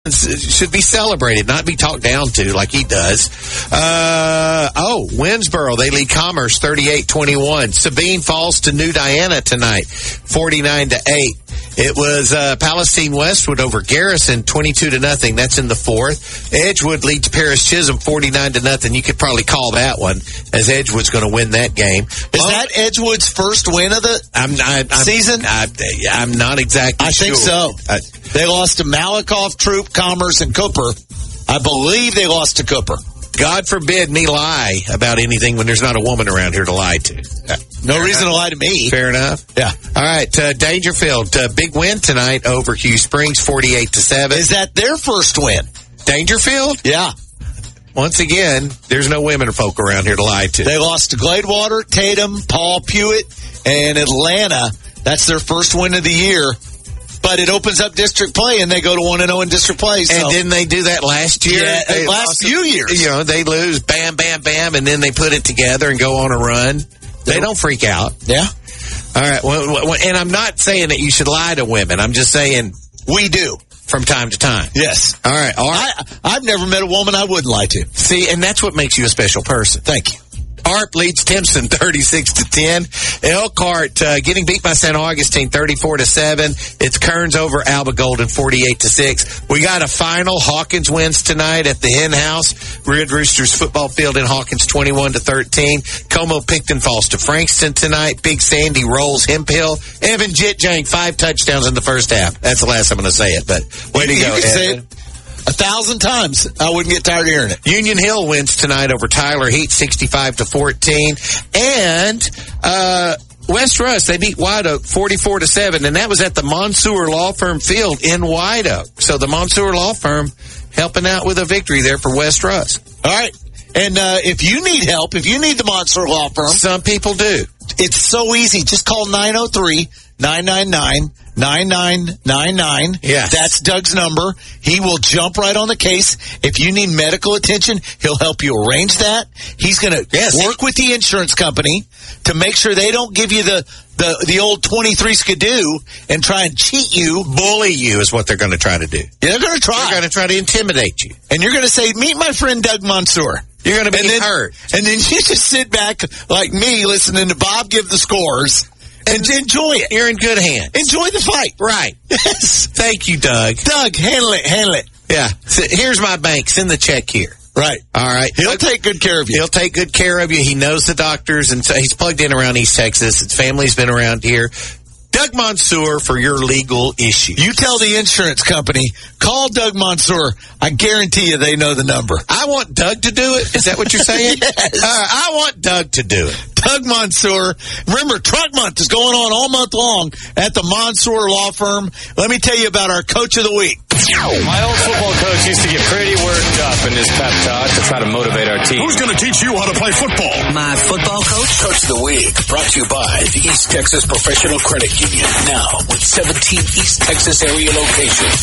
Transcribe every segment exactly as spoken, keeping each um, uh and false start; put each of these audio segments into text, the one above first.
should be celebrated, not be talked down to like he does. Uh, oh, Winsboro, they lead Commerce thirty-eight twenty-one. Sabine falls to New Diana tonight, forty-nine to eight. It was uh, Palestine Westwood over Garrison, twenty-two to nothing. That's in the fourth. Edgewood leads Paris Chisholm, forty-nine to nothing. You could probably call that one, as Edgewood's going to win that game. Is well, that Edgewood's first win of the I'm, I, I'm, season? I, I'm not exactly I sure. think so. I, they lost to Malakoff, Troop, Commerce, and Cooper. I believe they lost to Cooper. God forbid me lie about anything when there's not a woman around here to lie to. No Fair reason enough. to lie to me. Fair enough. Yeah. All right, uh, Dangerfield, uh, big win tonight over Hugh Springs, forty-eight to seven. Is that their first win? Dangerfield? Yeah. Once again, there's no women or folk around here to lie to. They lost to Gladewater, Tatum, Paul Pewitt, and Atlanta. That's their first win of the year. But it opens up district play, and they go to one and oh in district play. So. And didn't they do that last year? Yeah, they last lost, few years. You know, they lose, bam, bam, bam, and then they put it together and go on a run. They don't freak out. Yeah. All right. Well, well, and I'm not saying that you should lie to women. I'm just saying we do from time to time. Yes. All right. All right. I, I've never met a woman I wouldn't lie to. See, and that's what makes you a special person. Thank you. Arp leads Timpson thirty-six to ten. Elkhart uh, getting beat by Saint Augustine thirty-four to seven. It's Kearns over Alba Golden forty-eight to six. We got a final. Hawkins wins tonight at the Hen House. Red Roosters football field in Hawkins twenty-one to thirteen. Como Picton falls to Frankston tonight. Big Sandy rolls Hemphill. Evan Jitjank, five touchdowns in the first half. That's the last I'm going to say it, but way to you go, can say Evan. it a thousand times. I wouldn't get tired of hearing it. Union Hill wins tonight over Tyler Heat, sixty-five to fourteen. And uh, West Russ, they beat White Oak forty-four to seven, and that was at the Monsoor Law Firm field in White Oak. So the Monsoor Law Firm helping out with a victory there for West Russ. All right. And uh, if you need help, if you need the Monsoor Law Firm. Some people do. It's so easy. Just call nine oh three, nine nine nine, nine nine nine nine. Yes. That's Doug's number. He will jump right on the case. If you need medical attention, he'll help you arrange that. He's going to yes. work with the insurance company to make sure they don't give you the, the, the old twenty-three skidoo and try and cheat you. Bully you is what they're going to try to do. Yeah, they're going to try. They're going to try to intimidate you. And you're going to say, meet my friend Doug Monsoor. You're going to be and then, hurt. And then you just sit back like me listening to Bob give the scores and, and enjoy it. You're in good hands. Enjoy the fight. Right. Yes. Thank you, Doug. Doug, handle it, handle it. Yeah. So here's my bank. Send the check here. Right. All right. He'll take good care of you. He'll take good care of you. He knows the doctors, and so he's plugged in around East Texas. His family's been around here. Doug Monsoor for your legal issue. You tell the insurance company, call Doug Monsoor. I guarantee you they know the number. I want Doug to do it. Is that what you're saying? Yes. Uh, I want Doug to do it. Doug Monsoor. Remember, Truck Month is going on all month long at the Monsoor Law Firm. Let me tell you about our Coach of the Week. My old football coach used to get pretty worked up in his pep talk to try to motivate our team. Who's going to teach you how to play football? My football coach? Coach of the Week, brought to you by the East Texas Professional Credit Union. Now with seventeen East Texas area locations.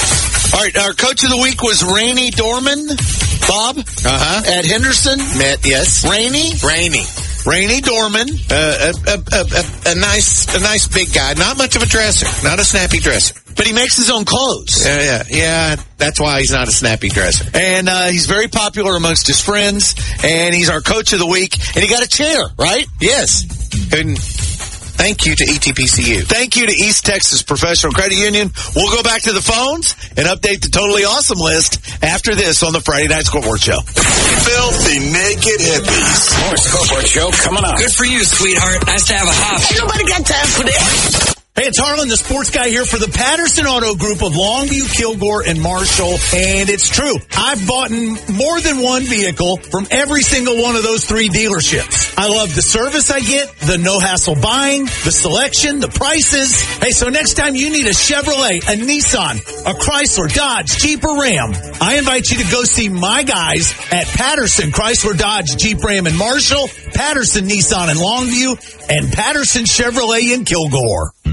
All right, our Coach of the Week was Rainey Dorman. Bob? Uh-huh. At Henderson? Met, yes. Rainey? Rainey. Rainey Dorman. Uh, a, a, a, a, a nice a nice big guy. Not much of a dresser. Not a snappy dresser. But he makes his own clothes. Yeah, yeah, yeah. That's why he's not a snappy dresser. And uh, he's very popular amongst his friends. And he's our Coach of the Week. And he got a chair, right? Yes. And thank you to E T P C U. Thank you to East Texas Professional Credit Union. We'll go back to the phones and update the Totally Awesome list after this on the Friday Night Scoreboard Show. Filthy Naked Hippies. More Scoreboard Show coming up. Good for you, sweetheart. Nice to have a hop. Ain't nobody got time for that. Hey, it's Harlan, the sports guy here for the Patterson Auto Group of Longview, Kilgore, and Marshall. And it's true. I've bought more than one vehicle from every single one of those three dealerships. I love the service I get, the no-hassle buying, the selection, the prices. Hey, so next time you need a Chevrolet, a Nissan, a Chrysler, Dodge, Jeep, or Ram, I invite you to go see my guys at Patterson, Chrysler, Dodge, Jeep, Ram, and Marshall, Patterson, Nissan, in Longview, and Patterson Chevrolet in Kilgore.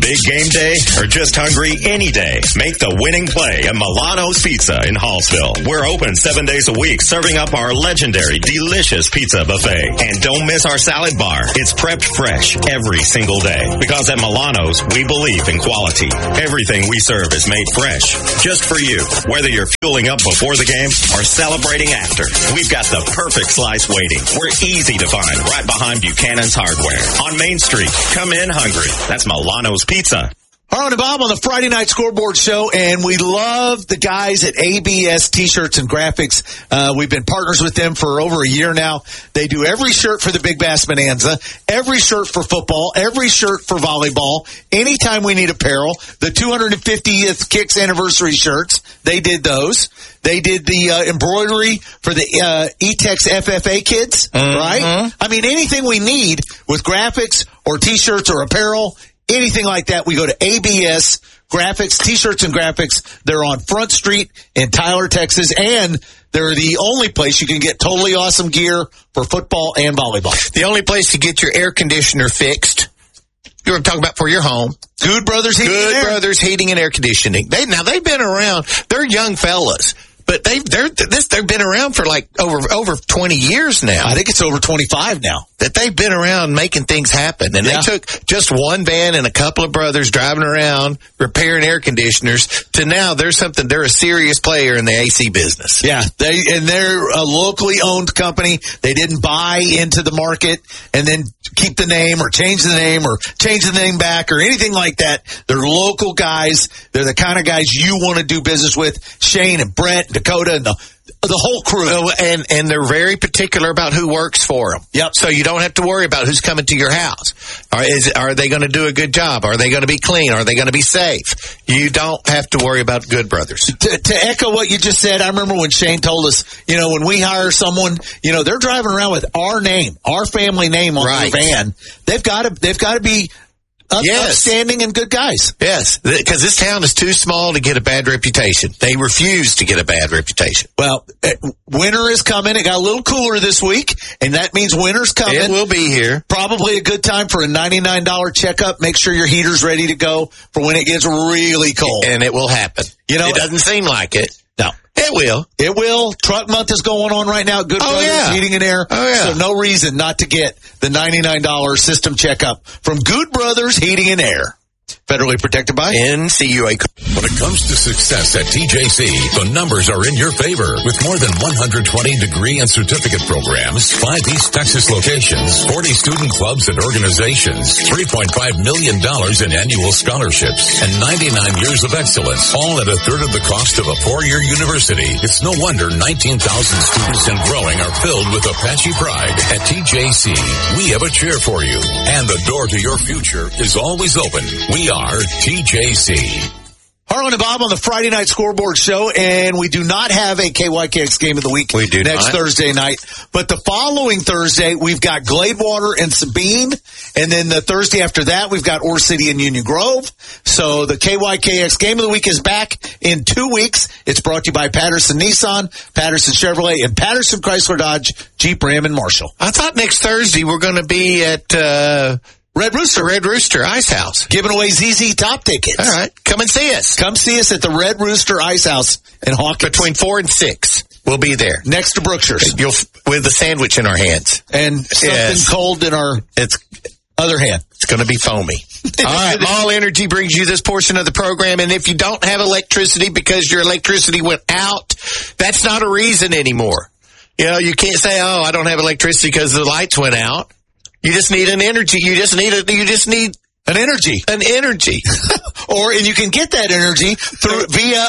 Big game day or just hungry any day? Make the winning play at Milano's Pizza in Hallsville. We're open seven days a week, serving up our legendary, delicious pizza buffet. And don't miss our salad bar. It's prepped fresh every single day. Because at Milano's, we believe in quality. Everything we serve is made fresh, just for you. Whether you're fueling up before the game or celebrating after, we've got the perfect slice waiting. We're easy to find right behind Buchanan's Hardware on Main Street. Come in hungry. That's Milano's Pizza. Harlan and Bob on the Friday Night Scoreboard Show, and we love the guys at A B S T-Shirts and Graphics. Uh, we've been partners with them for over a year now. They do every shirt for the Big Bass Bonanza, every shirt for football, every shirt for volleyball. Anytime we need apparel, the two hundred fiftieth Kicks anniversary shirts, they did those. They did the uh, embroidery for the uh, E-Tex F F A kids, mm-hmm. right? I mean, anything we need with graphics or T-shirts or apparel, anything like that, we go to A B S Graphics, T-Shirts and Graphics. They're on Front Street in Tyler, Texas, and they're the only place you can get totally awesome gear for football and volleyball. The only place to get your air conditioner fixed. You were talking about for your home. Good Brothers Heating Good and Air. Brothers Heating and Air Conditioning. They now they've been around. They're young fellas, but they've they're this they've been around for like over over twenty years now. I think it's over twenty-five now. That they've been around making things happen. And Yeah. they took just one van and a couple of brothers driving around repairing air conditioners to now they're something, they're a serious player in the A C business. Yeah, they and they're a locally owned company. They didn't buy into the market and then keep the name or change the name or change the name back or anything like that. They're local guys. They're the kind of guys you want to do business with. Shane and Brent, Dakota, and the the whole crew. Uh, and and they're very particular about who works for them. Yep. So you don't have to worry about who's coming to your house. Are, is, are they going to do a good job? Are they going to be clean? Are they going to be safe? You don't have to worry about Good Brothers. To, to echo what you just said, I remember when Shane told us, you know, when we hire someone, you know, they're driving around with our name, our family name on Right. their van. They've got to, they've got to be up, Yes. upstanding and good guys. Yes, because this town is too small to get a bad reputation. They refuse to get a bad reputation. Well, uh, winter is coming. It got a little cooler this week, and that means winter's coming. It will be here. Probably a good time for a ninety-nine dollars checkup. Make sure your heater's ready to go for when it gets really cold. And it will happen. You know, it doesn't seem like it. No. It will. It will. Truck month is going on right now. Good Oh, Brothers yeah. Heating and Air. Oh, yeah. So no reason not to get the ninety-nine dollars system checkup from Good Brothers Heating and Air. Federally protected by N C U A. When it comes to success at T J C, the numbers are in your favor. With more than one hundred twenty degree and certificate programs, five East Texas locations, forty student clubs and organizations, three point five million dollars in annual scholarships, and ninety-nine years of excellence, all at a third of the cost of a four-year university. It's no wonder nineteen thousand students and growing are filled with Apache pride. At T J C, we have a chair for you, and the door to your future is always open. We are T J C. Harlan and Bob on the Friday Night Scoreboard Show, and we do not have a K Y K X Game of the Week We do next not. Thursday night. But the following Thursday, we've got Gladewater and Sabine, and then the Thursday after that, we've got Ore City and Union Grove. So the K Y K X Game of the Week is back in two weeks. It's brought to you by Patterson Nissan, Patterson Chevrolet, and Patterson Chrysler Dodge, Jeep, Ram, and Marshall. I thought next Thursday we're going to be at uh, Red Rooster. Red Rooster Ice House. Giving away Z Z Top tickets. All right. Come and see us. Come see us at the Red Rooster Ice House in Hawkins. Between four and six, we'll be there. Next to Brookshire's. You'll with a sandwich in our hands. And something Yes. cold in our It's other hand. it's going to be foamy. All right. Mall Energy brings you this portion of the program, and if you don't have electricity because your electricity went out, that's not a reason anymore. You know, you can't say, "Oh, I don't have electricity because the lights went out." You just need an energy. You just need a. You just need An energy. an energy. Or, and you can get that energy through via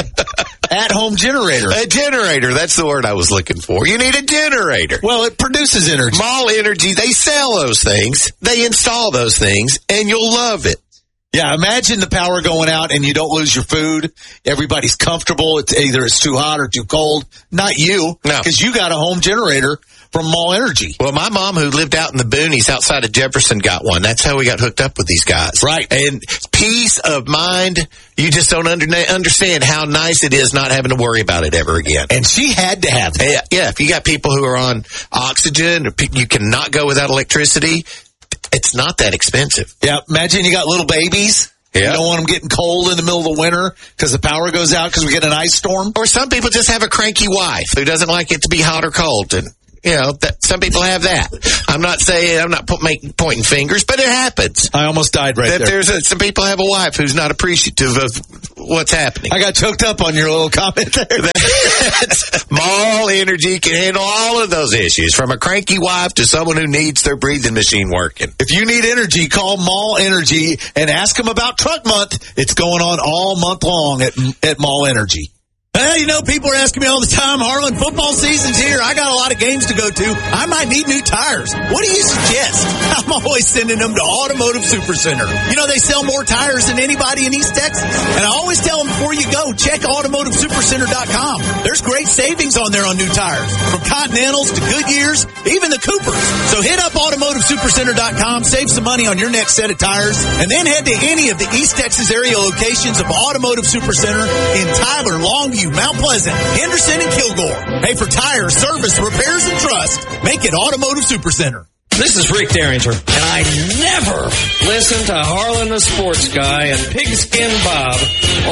a at-home generator. A generator. That's the word I was looking for. You need a generator. Well, it produces energy. Mall Energy, they sell those things. They install those things, and you'll love it. Yeah, imagine the power going out and you don't lose your food. Everybody's comfortable. It's either it's too hot or too cold. Not you. No. Because you got a home generator from Mall Energy. Well, my mom, who lived out in the boonies outside of Jefferson, got one. That's how we got hooked up with these guys. Right. And peace of mind, you just don't under, understand how nice it is not having to worry about it ever again. And she had to have it. Yeah, yeah, if you got people who are on oxygen, or pe- you cannot go without electricity, it's not that expensive. Yeah, imagine you got little babies Yeah. You don't want them getting cold in the middle of the winter because the power goes out because we get an ice storm. Or some people just have a cranky wife who doesn't like it to be hot or cold. And, you know, that, some people have that. I'm not saying, I'm not put, make, pointing fingers, but it happens. I almost died right that there. There's a, some people have a wife who's not appreciative of what's happening. I got choked up on your little comment there. Mall Energy can handle all of those issues, from a cranky wife to someone who needs their breathing machine working. If you need energy, call Mall Energy and ask them about Truck Month. It's going on all month long at, at Mall Energy. Well, you know, people are asking me all the time, Harlan, football season's here. I got a lot of games to go to. I might need new tires. What do you suggest? I'm always sending them to Automotive Supercenter. You know, they sell more tires than anybody in East Texas. And I always tell them before you go, check automotive supercenter dot com. There's great savings on there on new tires, from Continentals to Goodyears, even the Coopers. So hit up automotive supercenter dot com, save some money on your next set of tires, and then head to any of the East Texas area locations of Automotive Supercenter in Tyler, Longview, Mount Pleasant, Henderson, and Kilgore. Hey, for tires, service, repairs, and trust, make it Automotive Supercenter. This is Rick Derringer, and I never listen to Harlan the Sports Guy and Pigskin Bob